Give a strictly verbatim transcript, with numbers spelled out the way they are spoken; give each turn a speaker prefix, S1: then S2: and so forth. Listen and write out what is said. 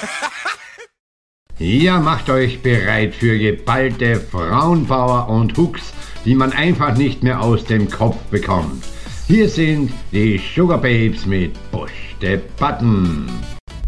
S1: Ja, macht euch bereit für geballte Frauenpower und Hooks, die man einfach nicht mehr aus dem Kopf bekommt. Hier sind die Sugar Babes mit Push the Button.